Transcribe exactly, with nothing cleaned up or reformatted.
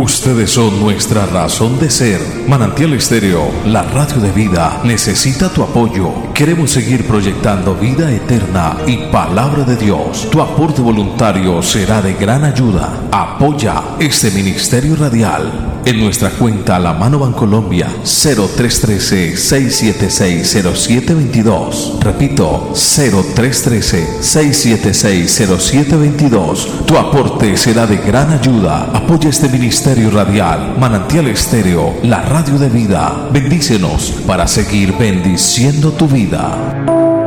Ustedes son nuestra razón de ser. Manantial Estéreo, la radio de vida, necesita tu apoyo. Queremos seguir proyectando vida eterna y palabra de Dios. Tu aporte voluntario será de gran ayuda. Apoya este ministerio radial en nuestra cuenta La Mano Bancolombia cero tres uno tres, seis siete seis, cero siete dos dos. Repito, cero tres uno tres, seis siete seis, cero siete dos dos. Tu aporte será de gran ayuda. Apoya este ministerio radial, Manantial Estéreo, la radio de vida. Bendícenos para seguir bendiciendo tu vida.